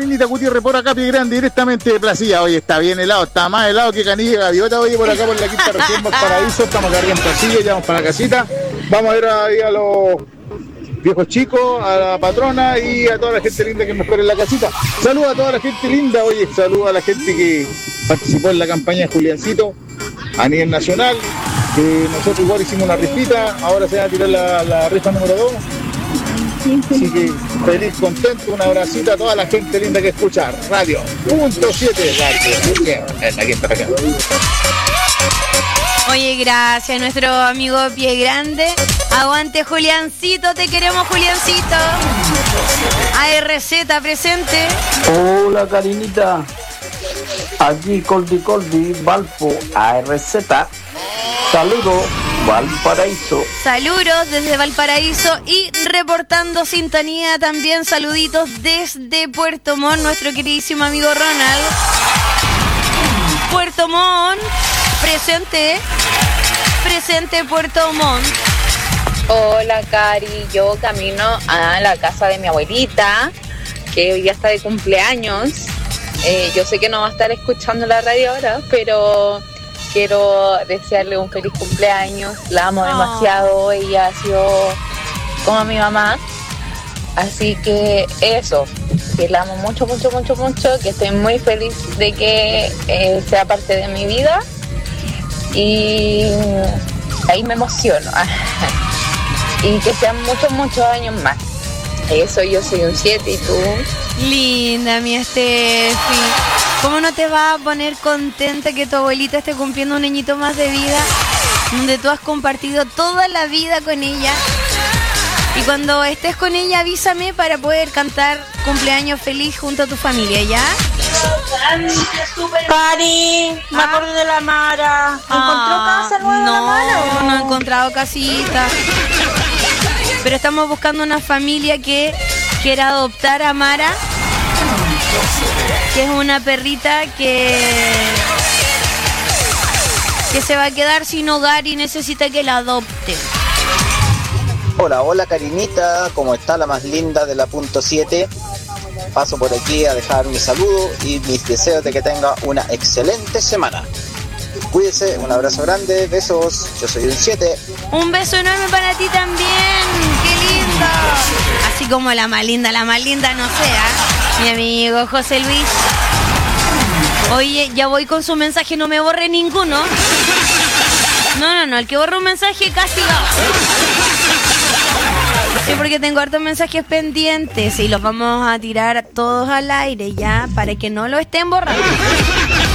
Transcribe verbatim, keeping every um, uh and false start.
Nita Gutiérrez por acá, Pie Grande, directamente de Placilla. Oye, está bien helado, está más helado que Canilla Gaviota. Oye, por acá por la quinta región Valparaíso, estamos acá en Placilla, ya vamos para la casita. Vamos a ver ahí a los viejos chicos, a la patrona y a toda la gente linda que me espera en la casita. Saludos a toda la gente linda, oye, saludos a la gente que participó en la campaña de Juliancito a nivel nacional, que nosotros igual hicimos una rifita, ahora se va a tirar la, la rifa número dos. Así que feliz, contento, un abracito a toda la gente linda que escucha Radio Punto siete, Radio en la quinta región. Oye, gracias a nuestro amigo Pie Grande. Aguante, Juliancito, te queremos, Juliancito. A R Z presente. Hola, Karinita. Aquí Coldi Coldi, Valpo, A R Z. Saludos, Valparaíso. Saludos desde Valparaíso y reportando sintonía también. Saluditos desde Puerto Montt, nuestro queridísimo amigo Ronald. Puerto Montt, presente. Presente Puerto Montt. Hola, Cari. Yo camino a la casa de mi abuelita, que hoy día está de cumpleaños. Eh, yo sé que no va a estar escuchando la radio ahora, pero quiero desearle un feliz cumpleaños. La amo oh. demasiado. Ella ha sido como mi mamá. Así que eso, que la amo mucho, mucho, mucho, mucho. Que estoy muy feliz de que eh, sea parte de mi vida. Y ahí me emociono. Y que sean muchos, muchos años más. Eso, yo soy un siete y tú. Linda, mi Estefi. ¿Cómo no te vas a poner contenta que tu abuelita esté cumpliendo un añito más de vida? Donde tú has compartido toda la vida con ella. Y cuando estés con ella, avísame para poder cantar cumpleaños feliz junto a tu familia, ¿ya? Cari, me ah. acordé de la Mara. ¿Encontró ah, casa nueva no, la Mara? No, no he encontrado casita. Pero estamos buscando una familia que quiera adoptar a Mara, que es una perrita que que se va a quedar sin hogar y necesita que la adopte. Hola, hola Karinita, ¿cómo está la más linda de la punto siete? Paso por aquí a dejar mi saludo y mis deseos de que tenga una excelente semana. Cuídese, un abrazo grande, besos, yo soy un siete. Un beso enorme para ti también, qué lindo. Así como la más linda, la más linda no sea, mi amigo José Luis. Oye, ya voy con su mensaje, no me borre ninguno. No, no, no, el que borra un mensaje castigado. Sí, porque tengo hartos mensajes pendientes y los vamos a tirar todos al aire ya, para que no lo estén borrando.